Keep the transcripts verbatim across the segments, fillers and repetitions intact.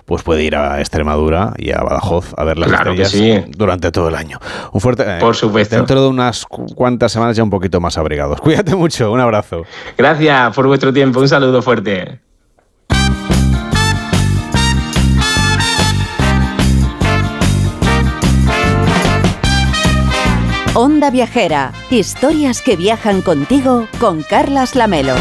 pues puede ir a Extremadura y a Badajoz a ver las Claro estrellas que sí. durante todo el año. Un fuerte, Por supuesto. Dentro de unas cuantas semanas ya un poquito más abrigados. Cuídate mucho, un abrazo. Gracias por vuestro tiempo, un saludo fuerte. Onda Viajera, historias que viajan contigo con Carlas Lamelo.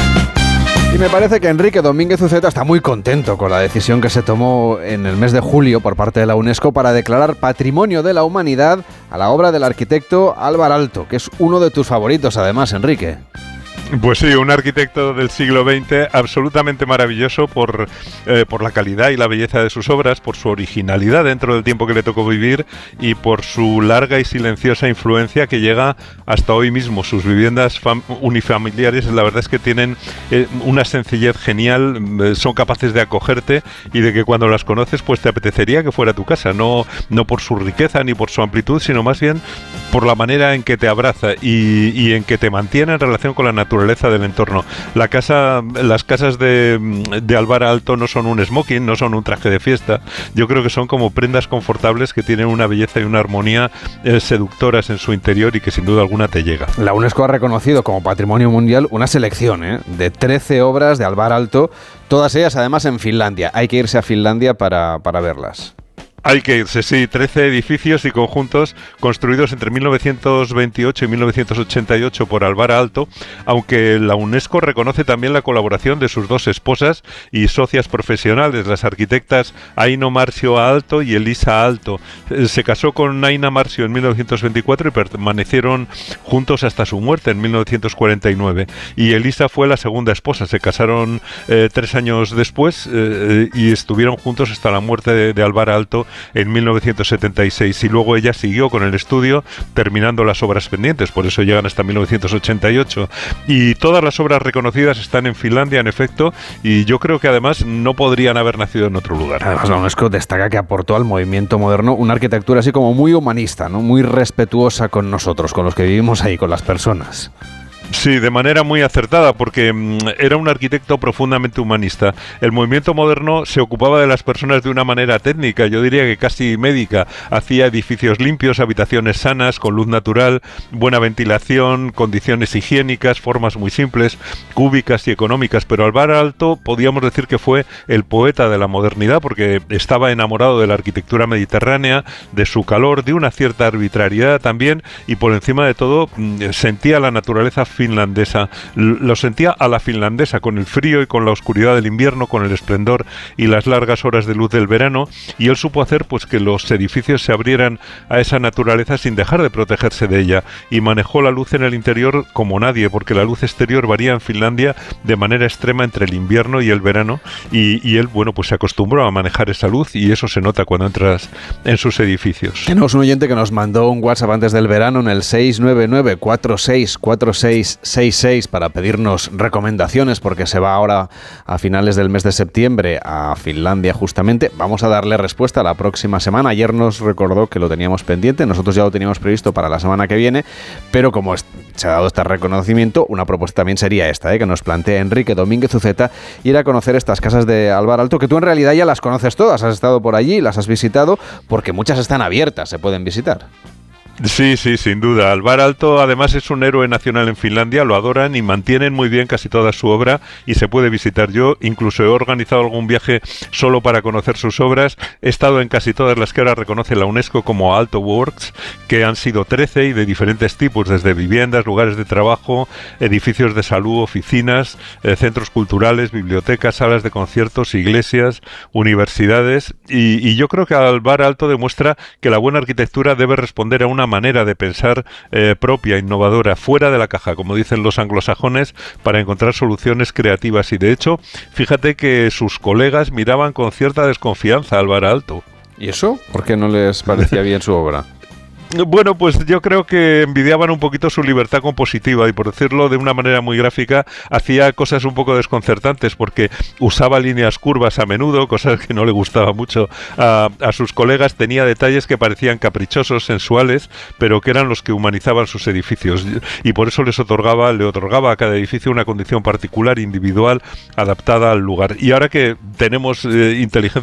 Y me parece que Enrique Domínguez Uceta está muy contento con la decisión que se tomó en el mes de julio por parte de la UNESCO para declarar Patrimonio de la Humanidad a la obra del arquitecto Álvar Aalto, que es uno de tus favoritos además, Enrique. Pues sí, un arquitecto del siglo veinte absolutamente maravilloso por, eh, por la calidad y la belleza de sus obras, por su originalidad dentro del tiempo que le tocó vivir y por su larga y silenciosa influencia que llega hasta hoy mismo. Sus viviendas fam- unifamiliares, la verdad es que tienen eh, una sencillez genial, eh, son capaces de acogerte y de que cuando las conoces pues te apetecería que fuera tu casa, no, no por su riqueza ni por su amplitud, sino más bien por la manera en que te abraza y, y en que te mantiene en relación con la naturaleza del entorno. La casa, las casas de, de Álvar Aalto no son un smoking, no son un traje de fiesta. Yo creo que son como prendas confortables que tienen una belleza y una armonía eh, seductoras en su interior y que sin duda alguna te llega. La UNESCO ha reconocido como Patrimonio Mundial una selección ¿eh? de trece obras de Álvar Aalto, todas ellas además en Finlandia. Hay que irse a Finlandia para, para verlas. Hay que irse, sí, trece edificios y conjuntos construidos entre mil novecientos veintiocho y mil novecientos ochenta y ocho por Álvar Aalto, aunque la UNESCO reconoce también la colaboración de sus dos esposas y socias profesionales, las arquitectas Aino Marcio Aalto y Elisa Aalto. Se casó con Aina Marcio en mil novecientos veinticuatro y permanecieron juntos hasta su muerte en mil novecientos cuarenta y nueve. Y Elisa fue la segunda esposa, se casaron eh, tres años después eh, y estuvieron juntos hasta la muerte de, de Álvar Aalto en mil novecientos setenta y seis, y luego ella siguió con el estudio terminando las obras pendientes, por eso llegan hasta mil novecientos ochenta y ocho, y todas las obras reconocidas están en Finlandia, en efecto, y yo creo que además no podrían haber nacido en otro lugar. Además la UNESCO destaca que aportó al movimiento moderno una arquitectura así como muy humanista, ¿no? Muy respetuosa con nosotros, con los que vivimos ahí, con las personas. Sí, de manera muy acertada, porque mmm, era un arquitecto profundamente humanista. El movimiento moderno se ocupaba de las personas de una manera técnica, yo diría que casi médica. Hacía edificios limpios, habitaciones sanas, con luz natural, buena ventilación, condiciones higiénicas, formas muy simples, cúbicas y económicas. Pero Álvar Aalto podíamos decir que fue el poeta de la modernidad, porque estaba enamorado de la arquitectura mediterránea, de su calor, de una cierta arbitrariedad también, y por encima de todo mmm, sentía la naturaleza finlandesa, lo sentía a la finlandesa, con el frío y con la oscuridad del invierno, con el esplendor y las largas horas de luz del verano, y él supo hacer pues que los edificios se abrieran a esa naturaleza sin dejar de protegerse de ella, y manejó la luz en el interior como nadie, porque la luz exterior varía en Finlandia de manera extrema entre el invierno y el verano, y, y él, bueno, pues se acostumbró a manejar esa luz, y eso se nota cuando entras en sus edificios. Tenemos un oyente que nos mandó un WhatsApp antes del verano en el seis nueve nueve cuatro seis cuatro seis seis seis para pedirnos recomendaciones, porque se va ahora a finales del mes de septiembre a Finlandia justamente. Vamos a darle respuesta la próxima semana. Ayer nos recordó que lo teníamos pendiente, nosotros ya lo teníamos previsto para la semana que viene, pero como se ha dado este reconocimiento, una propuesta también sería esta, ¿eh? que nos plantea Enrique Domínguez Uceta, ir a conocer estas casas de Álvar Aalto, que tú en realidad ya las conoces todas, has estado por allí, las has visitado, porque muchas están abiertas, se pueden visitar. Sí, sí, sin duda. Álvar Aalto además es un héroe nacional en Finlandia, lo adoran y mantienen muy bien casi toda su obra y se puede visitar. Yo incluso he organizado algún viaje solo para conocer sus obras. He estado en casi todas las que ahora reconoce la UNESCO como Aalto Works, que han sido trece y de diferentes tipos, desde viviendas, lugares de trabajo, edificios de salud, oficinas, eh, centros culturales, bibliotecas, salas de conciertos, iglesias, universidades, y, y yo creo que Álvar Aalto demuestra que la buena arquitectura debe responder a una manera de pensar eh, propia, innovadora, fuera de la caja, como dicen los anglosajones, para encontrar soluciones creativas. Y de hecho, fíjate que sus colegas miraban con cierta desconfianza a Álvar Aalto. ¿Y eso? ¿Por qué no les parecía bien su obra? Bueno, pues yo creo que envidiaban un poquito su libertad compositiva y, por decirlo de una manera muy gráfica, hacía cosas un poco desconcertantes porque usaba líneas curvas a menudo, cosas que no le gustaba mucho a, a sus colegas. Tenía detalles que parecían caprichosos, sensuales, pero que eran los que humanizaban sus edificios, y por eso les otorgaba, le otorgaba a cada edificio una condición particular, individual, adaptada al lugar. Y ahora que tenemos eh, inteligencia